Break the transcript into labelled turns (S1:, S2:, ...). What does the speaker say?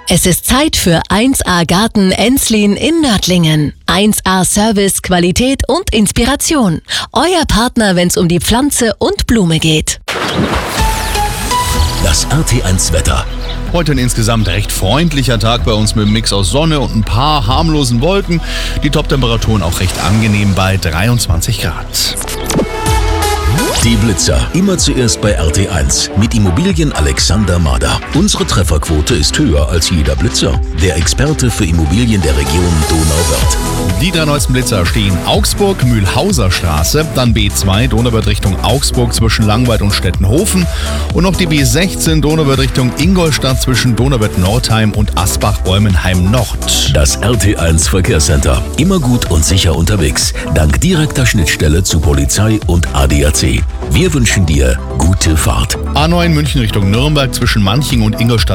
S1: Es ist Zeit für 1A Garten Enslin in Nördlingen. 1A Service, Qualität und Inspiration. Euer Partner, wenn es um die Pflanze und Blume geht.
S2: Das RT1 Wetter.
S3: Heute ein insgesamt recht freundlicher Tag bei uns mit einem Mix aus Sonne und ein paar harmlosen Wolken. Die Toptemperaturen auch recht angenehm bei 23 Grad.
S2: Die Blitzer. Immer zuerst bei RT1 mit Immobilien Alexander Mader. Unsere Trefferquote ist höher als jeder Blitzer. Der Experte für Immobilien der Region Donauwörth.
S3: Die 3 neuesten Blitzer stehen Augsburg, Mühlhauser Straße, dann B2 Donauwörth Richtung Augsburg zwischen Langweid und Stettenhofen und noch die B16 Donauwörth Richtung Ingolstadt zwischen Donauwörth-Nordheim und Asbach-Olmenheim-Nord.
S2: Das RT1 Verkehrscenter. Immer gut und sicher unterwegs. Dank direkter Schnittstelle zu Polizei und ADAC. Wir wünschen dir gute Fahrt.
S3: A9 München Richtung Nürnberg zwischen Manching und Ingolstadt